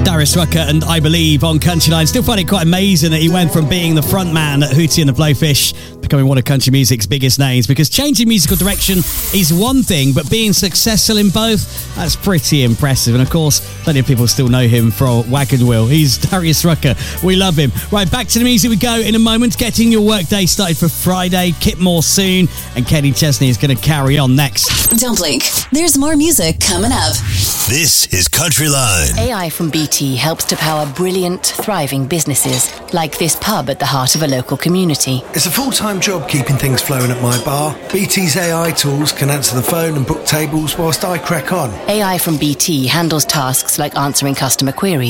Darius Rucker and I Believe on Country Line. Still find it quite amazing that he went from being the front man at Hootie and the Blowfish, becoming one of country music's biggest names, because changing musical direction is one thing, but being successful in both, that's pretty impressive. And of course, plenty of people still know him from Wagon Wheel. He's Darius Rucker. We love him. Right, back to the music we go in a moment. Getting your workday started for Friday. Kit Moore soon, and Kenny Chesney is going to carry on next. Don't blink. There's more music coming up. This is Country Line. AI from BT helps to power brilliant, thriving businesses, like this pub at the heart of a local community. It's a full-time job keeping things flowing at my bar. BT's AI tools can answer the phone and book tables whilst I crack on. AI from BT handles tasks like answering customer queries,